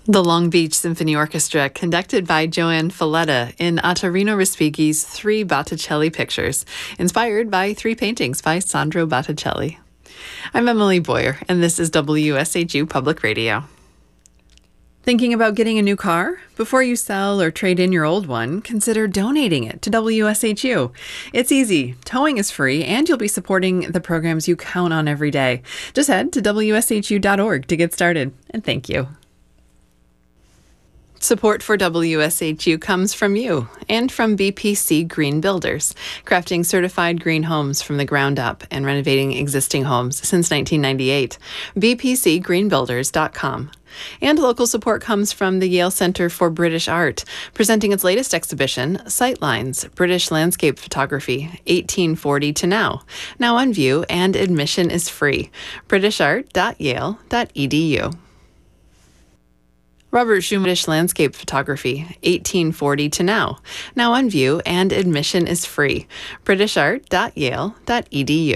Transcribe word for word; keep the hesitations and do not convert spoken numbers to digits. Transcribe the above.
The Long Beach Symphony Orchestra, conducted by Joanne Falletta in Ottorino Respighi's Three Botticelli Pictures, inspired by three paintings by Sandro Botticelli. I'm Emily Boyer, and this is W S H U Public Radio. Thinking about getting a new car? Before you sell or trade in your old one, consider donating it to W S H U. It's easy. Towing is free, and you'll be supporting the programs you count on every day. Just head to W S H U dot org to get started, and thank you. Support for W S H U comes from you and from B P C Green Builders, crafting certified green homes from the ground up and renovating existing homes since nineteen ninety-eight. B P C green builders dot com. And local support comes from the Yale Center for British Art, presenting its latest exhibition, Sightlines, British Landscape Photography, eighteen forty to now. Now on view, and admission is free. british art dot yale dot e d u. Robert Schumannish Landscape Photography, eighteen forty to now. Now on view, and admission is free. british art dot yale dot e d u.